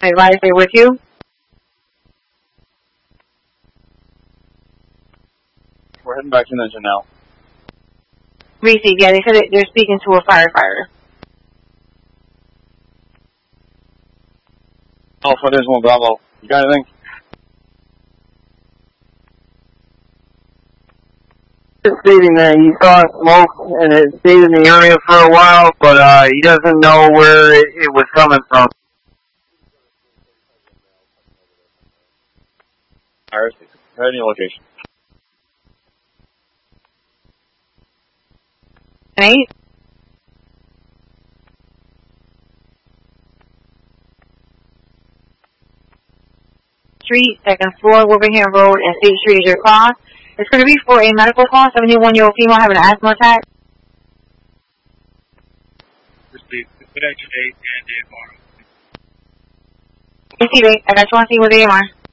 Advise they with you. We're heading back to Ninja now. Receive, yeah, they said they're speaking to a firefighter. Alpha, there's one Bravo. You got anything? Stating that he saw smoke and it stayed in the area for a while, but he doesn't know where it was coming from. Alright, heading your location. 8. Street, 2nd floor, Wolverhampton Road, and State Street is your call. It's going to be for a medical call. 71-year-old female having an asthma attack. Receive. Good day today and tomorrow. Receive it. I got you on scene with AMR.